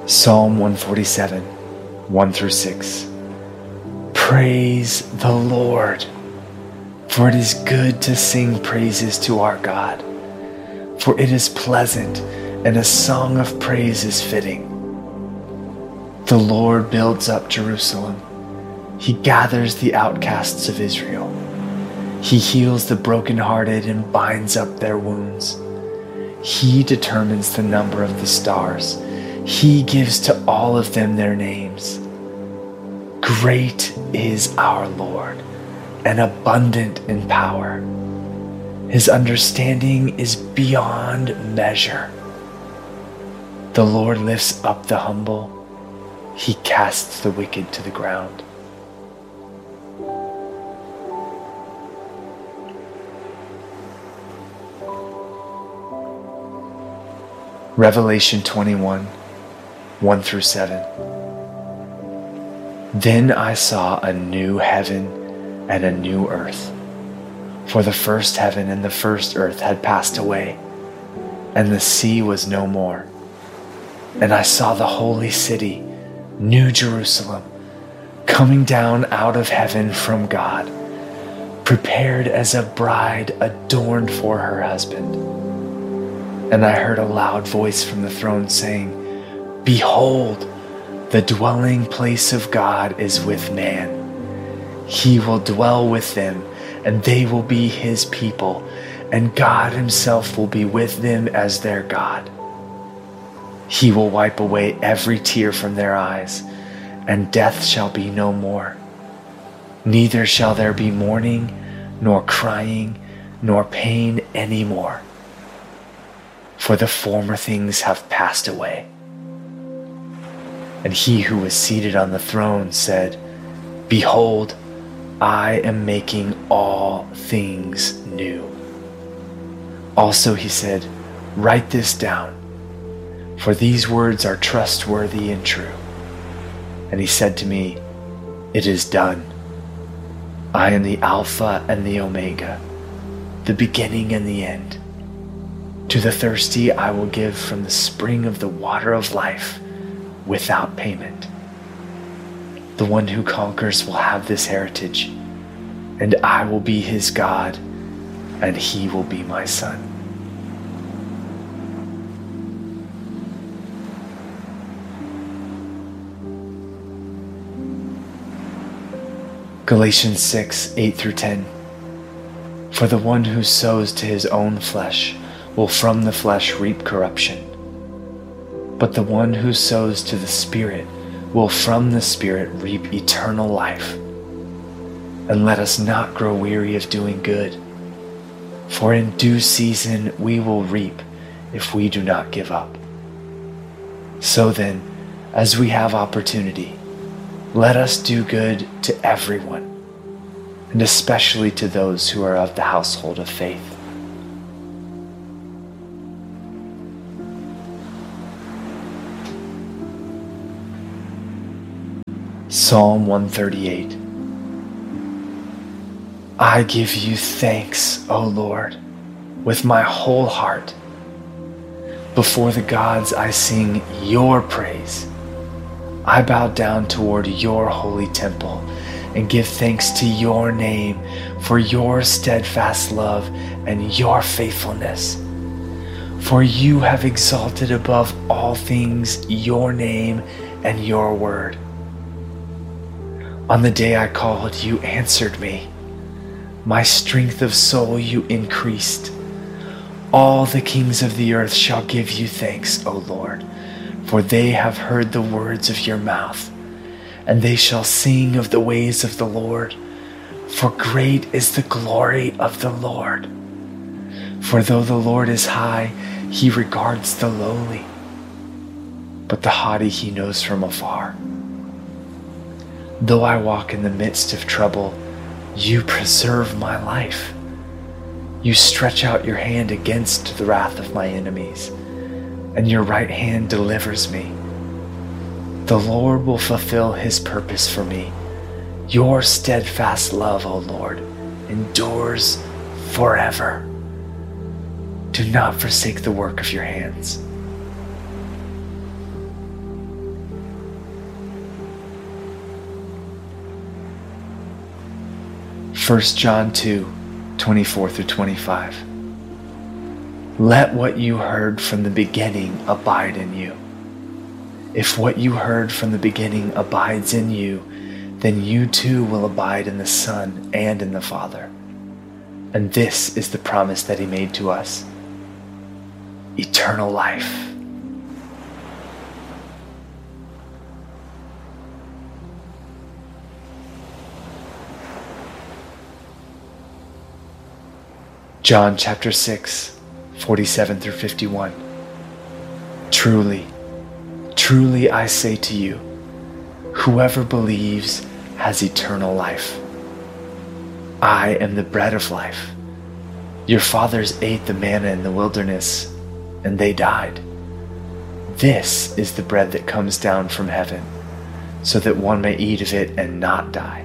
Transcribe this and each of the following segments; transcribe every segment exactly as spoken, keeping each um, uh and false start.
Psalm one forty-seven, one through six. Praise the Lord, for it is good to sing praises to our God, for it is pleasant, and a song of praise is fitting. The Lord builds up Jerusalem. He gathers the outcasts of Israel. He heals the brokenhearted and binds up their wounds. He determines the number of the stars. He gives to all of them their names. Great is our Lord, and abundant in power. His understanding is beyond measure. The Lord lifts up the humble. He casts the wicked to the ground. Revelation twenty-one, one through seven. Then I saw a new heaven and a new earth. For the first heaven and the first earth had passed away, and the sea was no more. And I saw the holy city, New Jerusalem, coming down out of heaven from God, prepared as a bride adorned for her husband. And I heard a loud voice from the throne saying, Behold, the dwelling place of God is with man. He will dwell with them, and they will be his people, and God himself will be with them as their God. He will wipe away every tear from their eyes, and death shall be no more. Neither shall there be mourning, nor crying, nor pain any more. For the former things have passed away. And he who was seated on the throne said, Behold, I am making all things new. Also he said, Write this down, for these words are trustworthy and true. And he said to me, It is done. I am the Alpha and the Omega, the beginning and the end. To the thirsty I will give from the spring of the water of life without payment. The one who conquers will have this heritage, and I will be his God, and he will be my son. Galatians six, eight through ten. For the one who sows to his own flesh will from the flesh reap corruption. But the one who sows to the Spirit will from the Spirit reap eternal life. And let us not grow weary of doing good, for in due season we will reap if we do not give up. So then, as we have opportunity, let us do good to everyone, and especially to those who are of the household of faith. Psalm one thirty-eight. I give you thanks, O Lord, with my whole heart. Before the gods I sing your praise. I bow down toward your holy temple and give thanks to your name for your steadfast love and your faithfulness. For you have exalted above all things your name and your word. On the day I called, you answered me. My strength of soul you increased. All the kings of the earth shall give you thanks, O Lord, for they have heard the words of your mouth, and they shall sing of the ways of the Lord, for great is the glory of the Lord. For though the Lord is high, he regards the lowly, but the haughty he knows from afar. Though I walk in the midst of trouble, you preserve my life. You stretch out your hand against the wrath of my enemies, and your right hand delivers me. The Lord will fulfill his purpose for me. Your steadfast love, O Lord, endures forever. Do not forsake the work of your hands. First John two, twenty-four through twenty-five. Let what you heard from the beginning abide in you. If what you heard from the beginning abides in you, then you too will abide in the Son and in the Father. And this is the promise that he made to us: eternal life. John chapter six, forty-seven through fifty-one. Truly, truly I say to you, whoever believes has eternal life. I am the bread of life. Your fathers ate the manna in the wilderness, and they died. This is the bread that comes down from heaven, so that one may eat of it and not die.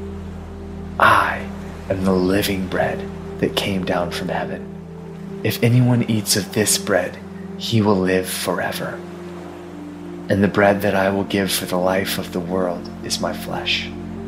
I am the living bread that came down from heaven. If anyone eats of this bread, he will live forever. And the bread that I will give for the life of the world is my flesh.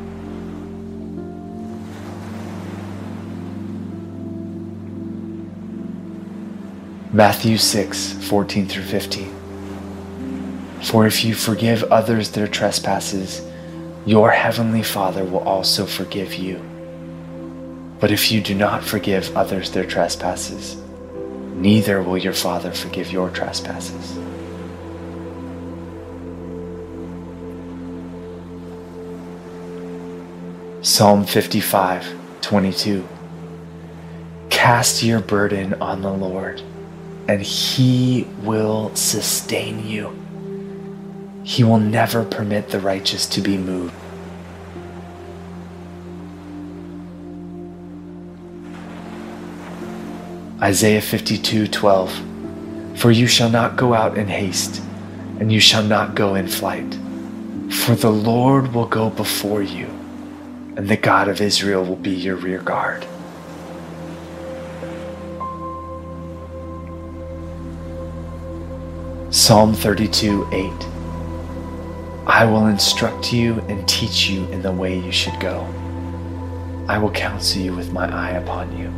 Matthew six, fourteen through fifteen. For if you forgive others their trespasses, your heavenly Father will also forgive you. But if you do not forgive others their trespasses, neither will your Father forgive your trespasses. Psalm fifty-five, twenty-two. Cast your burden on the Lord, and he will sustain you. He will never permit the righteous to be moved. Isaiah fifty-two, twelve. For you shall not go out in haste, and you shall not go in flight. For the Lord will go before you, and the God of Israel will be your rear guard. Psalm thirty-two, eight. I will instruct you and teach you in the way you should go. I will counsel you with my eye upon you.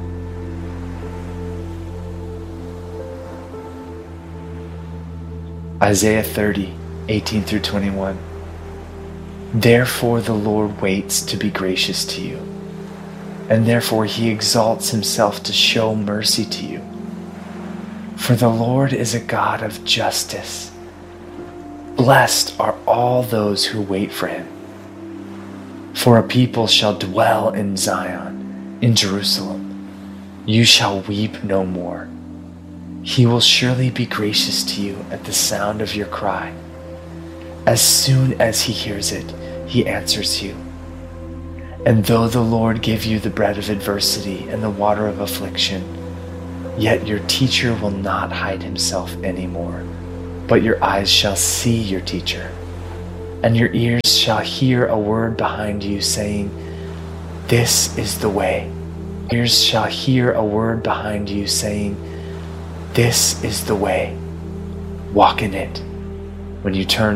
Isaiah thirty, eighteen through twenty-one. Therefore the Lord waits to be gracious to you, and therefore he exalts himself to show mercy to you. For the Lord is a God of justice. Blessed are all those who wait for him. For a people shall dwell in Zion, in Jerusalem. You shall weep no more. He will surely be gracious to you at the sound of your cry. As soon as he hears it, he answers you. And though the Lord give you the bread of adversity and the water of affliction, yet your teacher will not hide himself anymore, but your eyes shall see your teacher, and your ears shall hear a word behind you saying, this is the way. Your ears shall hear a word behind you saying, this is the way. Walk in it. When you turn